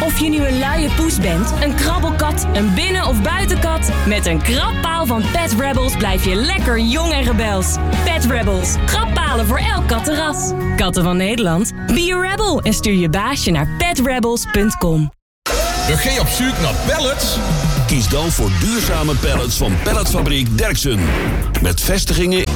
Of je nu een luie poes bent, een krabbelkat, een binnen- of buitenkat... met een krabpaal van Pet Rebels blijf je lekker jong en rebels. Pet Rebels, krabbalen voor elk kattenras. Katten van Nederland, be a rebel en stuur je baasje naar petrebels.com. Ga je op zoek naar pallets? Kies dan voor duurzame pallets van Palletfabriek Derksen. Met vestigingen